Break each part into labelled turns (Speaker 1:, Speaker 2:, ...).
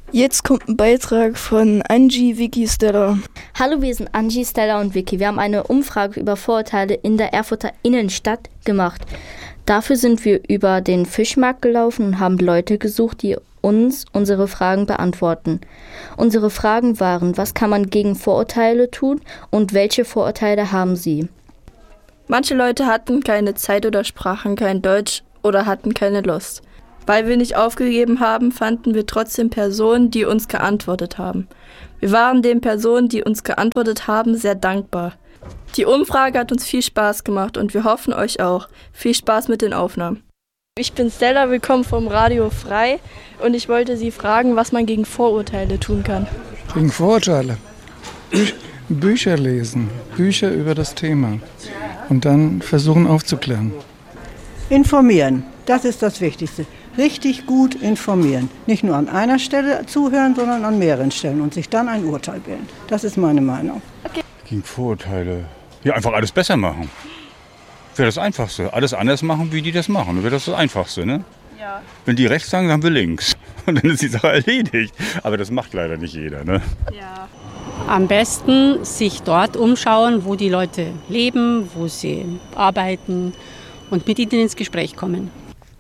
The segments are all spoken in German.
Speaker 1: Jetzt kommt ein Beitrag von Angie, Vicky, Stella.
Speaker 2: Hallo, wir sind Angie, Stella und Vicky. Wir haben eine Umfrage über Vorurteile in der Erfurter Innenstadt gemacht. Dafür sind wir über den Fischmarkt gelaufen und haben Leute gesucht, die uns unsere Fragen beantworten. Unsere Fragen waren: Was kann man gegen Vorurteile tun und welche Vorurteile haben sie?
Speaker 1: Manche Leute hatten keine Zeit oder sprachen kein Deutsch oder hatten keine Lust. Weil wir nicht aufgegeben haben, fanden wir trotzdem Personen, die uns geantwortet haben. Wir waren den Personen, die uns geantwortet haben, sehr dankbar. Die Umfrage hat uns viel Spaß gemacht und wir hoffen euch auch. Viel Spaß mit den Aufnahmen. Ich bin Stella, willkommen vom Radio Frei und ich wollte Sie fragen, was man gegen Vorurteile tun kann.
Speaker 3: Gegen Vorurteile? Bücher lesen, Bücher über das Thema und dann versuchen aufzuklären.
Speaker 4: Informieren, das ist das Wichtigste. Richtig gut informieren. Nicht nur an einer Stelle zuhören, sondern an mehreren Stellen und sich dann ein Urteil bilden. Das ist meine Meinung.
Speaker 5: Okay. Gegen Vorurteile. Ja, einfach alles besser machen. Wäre das Einfachste. Alles anders machen, wie die das machen. Wäre das das Einfachste, ne? Ja. Wenn die rechts sagen, dann haben wir links. Und dann ist die Sache erledigt. Aber das macht leider nicht jeder, ne?
Speaker 6: Ja. Am besten sich dort umschauen, wo die Leute leben, wo sie arbeiten und mit ihnen ins Gespräch kommen.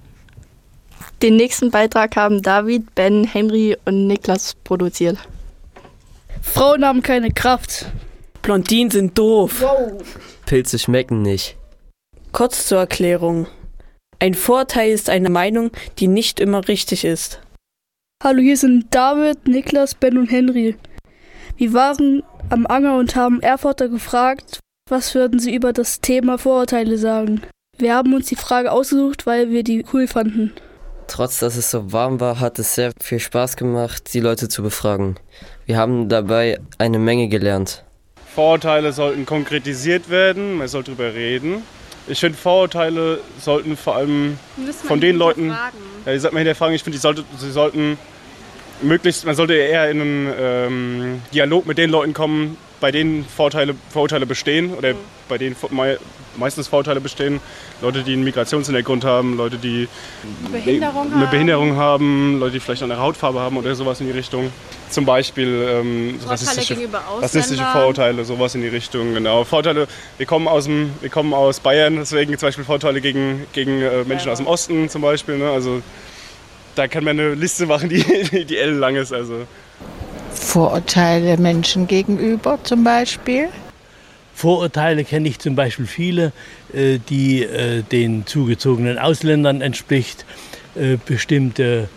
Speaker 1: Den nächsten Beitrag haben David, Ben, Henry und Niklas produziert.
Speaker 7: Frauen haben keine Kraft.
Speaker 8: Blondinen sind doof.
Speaker 7: Wow.
Speaker 9: Pilze schmecken nicht.
Speaker 8: Kurz zur Erklärung. Ein Vorurteil ist eine Meinung, die nicht immer richtig ist.
Speaker 7: Hallo, hier sind David, Niklas, Ben und Henry. Wir waren am Anger und haben Erfurter gefragt, was würden sie über das Thema Vorurteile sagen. Wir haben uns die Frage ausgesucht, weil wir die cool fanden.
Speaker 9: Trotz dass es so warm war, hat es sehr viel Spaß gemacht, die Leute zu befragen. Wir haben dabei eine Menge gelernt.
Speaker 10: Vorurteile sollten konkretisiert werden, man soll drüber reden. Ich finde, Vorurteile sollten vor allem von den Leuten, ja, die sollten man hinterfragen. Ich finde, sie sollten möglichst, man sollte eher in einen Dialog mit den Leuten kommen, bei denen Vorurteile bestehen oder bei denen meistens Vorurteile bestehen. Leute, die einen Migrationshintergrund haben, Leute, die eine Behinderung haben, Leute, die vielleicht eine Hautfarbe haben oder sowas in die Richtung. Zum Beispiel rassistische Vorurteile, sowas in die Richtung. Genau. Vorurteile, wir kommen aus Bayern, deswegen zum Beispiel Vorurteile gegen Menschen aus dem Osten zum Beispiel. Ne? Also da kann man eine Liste machen, die ellenlang ist. Also.
Speaker 11: Vorurteile Menschen gegenüber zum Beispiel.
Speaker 12: Vorurteile kenne ich zum Beispiel viele, die den zugezogenen Ausländern entspricht, bestimmte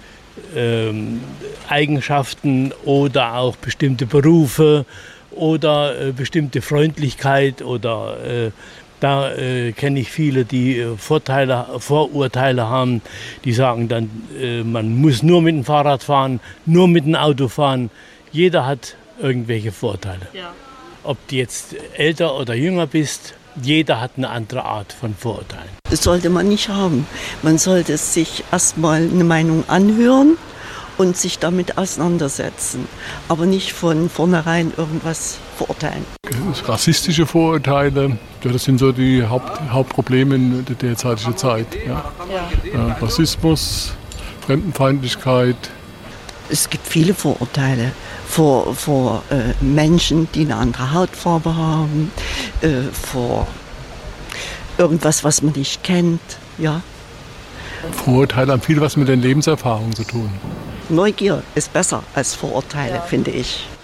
Speaker 12: Eigenschaften oder auch bestimmte Berufe oder bestimmte Freundlichkeit oder da kenne ich viele, die Vorurteile haben, die sagen dann, man muss nur mit dem Fahrrad fahren, nur mit dem Auto fahren. Jeder hat irgendwelche Vorteile. Ja. Ob du jetzt älter oder jünger bist, jeder hat eine andere Art von Vorurteilen.
Speaker 13: Das sollte man nicht haben. Man sollte sich erstmal eine Meinung anhören und sich damit auseinandersetzen, aber nicht von vornherein irgendwas verurteilen.
Speaker 14: Rassistische Vorurteile, das sind so die Hauptprobleme in der derzeitigen Zeit. Ja. Ja. Rassismus, Fremdenfeindlichkeit.
Speaker 13: Es gibt viele Vorurteile vor Menschen, die eine andere Hautfarbe haben, vor irgendwas, was man nicht kennt. Ja.
Speaker 14: Vorurteile haben viel was mit den Lebenserfahrungen zu tun.
Speaker 13: Neugier ist besser als Vorurteile, finde ich.